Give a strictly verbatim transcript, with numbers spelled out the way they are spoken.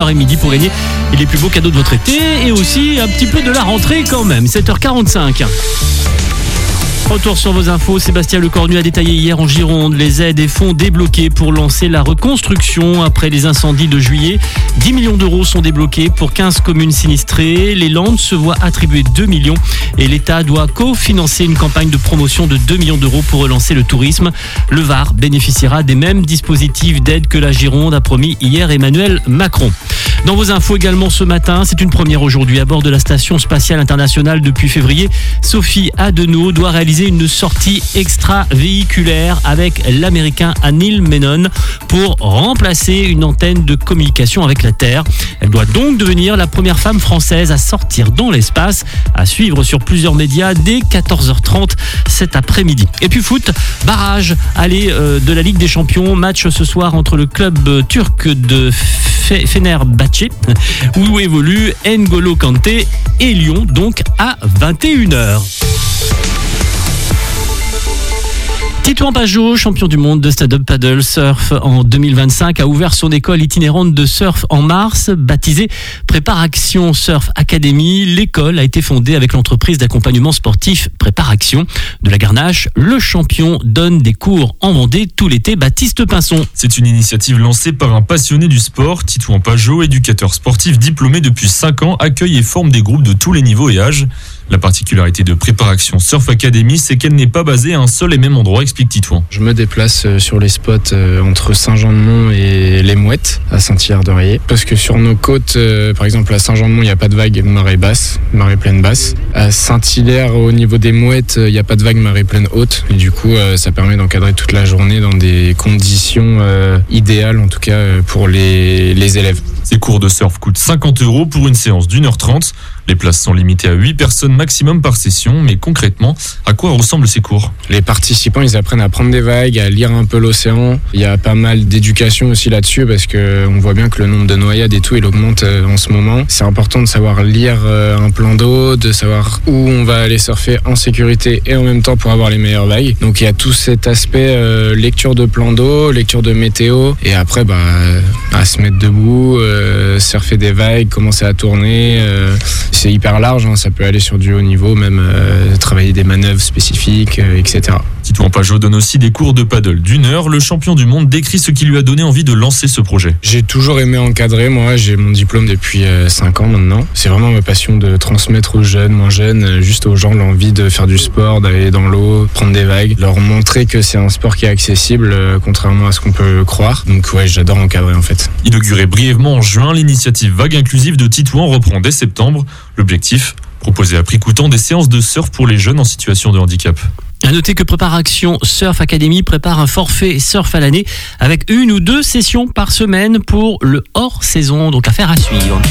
heures midi pour gagner les plus beaux cadeaux de votre été et aussi un petit peu de la rentrée quand même. sept heures quarante-cinq. Retour sur vos infos, Sébastien Lecornu a détaillé hier en Gironde les aides et fonds débloqués pour lancer la reconstruction après les incendies de juillet. dix millions d'euros sont débloqués pour quinze communes sinistrées. Les Landes se voient attribuer deux millions et l'État doit cofinancer une campagne de promotion de deux millions d'euros pour relancer le tourisme. Le Var bénéficiera des mêmes dispositifs d'aide que la Gironde, a promis hier Emmanuel Macron. Dans vos infos également ce matin, c'est une première aujourd'hui à bord de la Station Spatiale Internationale depuis février. Sophie Adenau doit réaliser une sortie extravéhiculaire avec l'Américain Neil Menon pour remplacer une antenne de communication avec la Terre. Elle doit donc devenir la première femme française à sortir dans l'espace, à suivre sur plusieurs médias dès quatorze heures trente cet après-midi. Et puis foot, barrage aller euh, de la Ligue des Champions, match ce soir entre le club euh, turc de Fenerbahçe où évolue N'Golo Kanté et Lyon, donc à vingt et une heures. Titouan Pajot, champion du monde de stand-up paddle surf en deux mille vingt-cinq, a ouvert son école itinérante de surf en mars, baptisée Préparaction Surf Academy. L'école a été fondée avec l'entreprise d'accompagnement sportif Préparaction de la Garnache. Le champion donne des cours en Vendée tout l'été. Baptiste Pinson. C'est une initiative lancée par un passionné du sport. Titouan Pajot, éducateur sportif diplômé depuis cinq ans, accueille et forme des groupes de tous les niveaux et âges. La particularité de Préparaction Surf Academy, c'est qu'elle n'est pas basée à un seul et même endroit, explique Titouan. Je me déplace sur les spots entre Saint-Jean-de-Mont et les Mouettes, à Saint-Hilaire-de-Riez. Parce que sur nos côtes, par exemple à Saint-Jean-de-Mont, il n'y a pas de vague, marée basse, marée pleine basse. À Saint-Hilaire, au niveau des Mouettes, il n'y a pas de vague, marée pleine haute. Et du coup, ça permet d'encadrer toute la journée dans des conditions idéales, en tout cas pour les, les élèves. Ces cours de surf coûtent cinquante euros pour une séance d'une heure trente. Les places sont limitées à huit personnes maximum par session, mais concrètement, à quoi ressemblent ces cours ? Les participants, ils apprennent à prendre des vagues, à lire un peu l'océan. Il y a pas mal d'éducation aussi là-dessus parce qu'on voit bien que le nombre de noyades et tout, il augmente en ce moment. C'est important de savoir lire un plan d'eau, de savoir où on va aller surfer en sécurité et en même temps pour avoir les meilleures vagues. Donc il y a tout cet aspect euh, lecture de plan d'eau, lecture de météo et après bah, à se mettre debout, euh, surfer des vagues, commencer à tourner. Euh, C'est hyper large, hein, ça peut aller sur du haut niveau, même euh, travailler des manœuvres spécifiques, euh, et cetera. Titouan Pajot donne aussi des cours de paddle d'une heure. Le champion du monde décrit ce qui lui a donné envie de lancer ce projet. J'ai toujours aimé encadrer, moi j'ai mon diplôme depuis euh, cinq ans maintenant. C'est vraiment ma passion de transmettre aux jeunes, moins jeunes, euh, juste aux gens l'envie de faire du sport, d'aller dans l'eau, prendre des vagues, leur montrer que c'est un sport qui est accessible, euh, contrairement à ce qu'on peut croire. Donc ouais, j'adore encadrer en fait. Inaugurée brièvement en juin, l'initiative Vague Inclusive de Titouan reprend dès septembre. L'objectif, proposer à prix coûtant des séances de surf pour les jeunes en situation de handicap. À noter que Préparaction Surf Academy prépare un forfait surf à l'année avec une ou deux sessions par semaine pour le hors-saison, donc affaire à suivre.